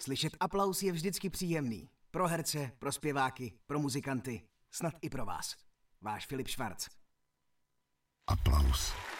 Slyšet aplaus je vždycky příjemný. Pro herce, pro zpěváky, pro muzikanty, snad i pro vás. Váš Filip Švarc. Aplaus.